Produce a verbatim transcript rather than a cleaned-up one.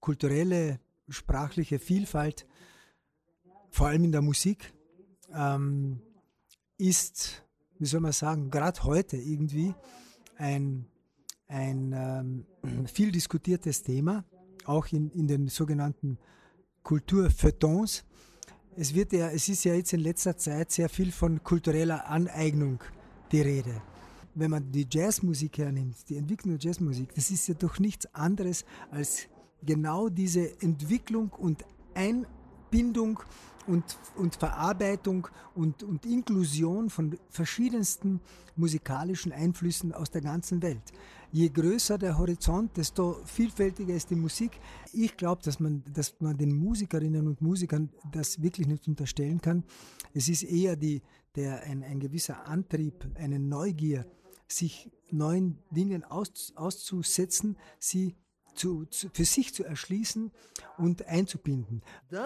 kulturelle, sprachliche Vielfalt, vor allem in der Musik, ähm, ist, wie soll man sagen, gerade heute irgendwie ein, ein ähm, viel diskutiertes Thema, auch in, in den sogenannten Kulturfeuilletons. Es wird ja, es ist ja jetzt in letzter Zeit sehr viel von kultureller Aneignung die Rede. Wenn man die Jazzmusik hernimmt, die Entwicklung der Jazzmusik, das ist ja doch nichts anderes als genau diese Entwicklung und Einbindung und, und Verarbeitung und, und Inklusion von verschiedensten musikalischen Einflüssen aus der ganzen Welt. Je größer der Horizont, desto vielfältiger ist die Musik. Ich glaube, dass man, dass man den Musikerinnen und Musikern das wirklich nicht unterstellen kann. Es ist eher die, der, ein, ein gewisser Antrieb, eine Neugier, sich neuen Dingen aus, auszusetzen, sie zu, zu, für sich zu erschließen und einzubinden.